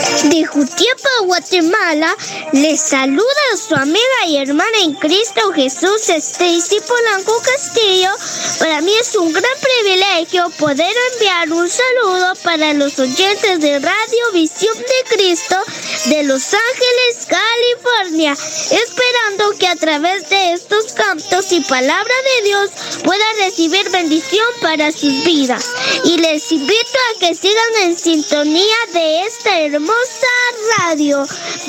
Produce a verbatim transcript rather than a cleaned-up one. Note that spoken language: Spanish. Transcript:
De Jutiapa, Guatemala, les saluda su amiga y hermana en Cristo Jesús, Stacy Polanco Castillo. Para mí es un gran privilegio poder enviar un saludo para los oyentes de Radio Visión de Cristo de Los Ángeles, California, esperando que a través de estos cantos y palabra de Dios puedan recibir bendición para sus vidas. Y les invito a que sigan en sintonía de esta hermosa radio.